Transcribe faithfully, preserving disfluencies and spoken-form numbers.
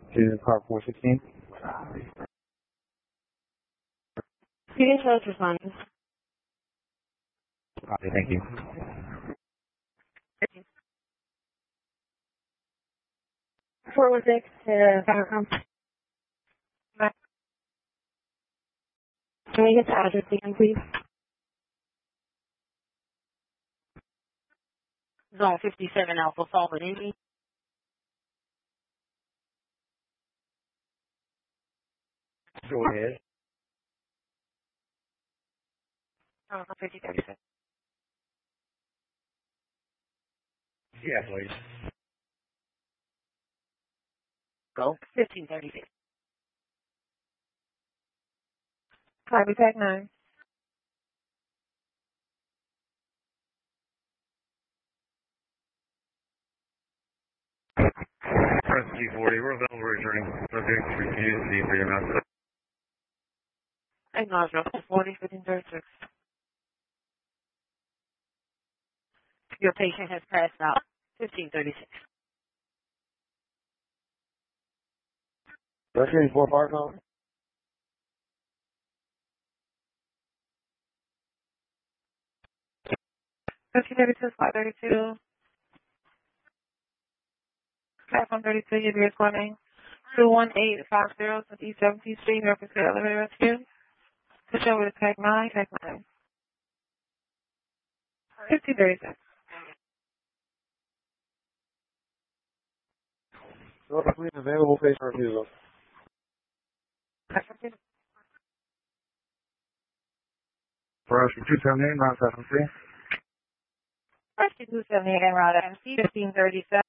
to car four sixteen. You can show us responding. Copy, thank you. four one six to Firecom. Can we get the address again, please? Zone fifty-seven Alpha Solid Indy. Go ahead. Uh, fifty thirty-six. Yeah, please. Go. fifteen thirty-six. Copy, tag nine. Press G forty, we're available returning. Subject to refuse the for your message. Acknowledge no forty, fifteen thirty-six. Your patient has passed out. fifteen thirty-six. thirteen four park home. fifteen thirty-two, five thirty-two. Platform thirty-two, you'll be responding. two one eight five zero to East seventeenth Street, Norfolk State Elevator Rescue. Push over to tag nine, tag nine. fifteen thirty-six. So between available patient refusal. Rush two seventy-eight, nine seven three. Rescue two seventy-eight, en route M C fifteen thirty-seven.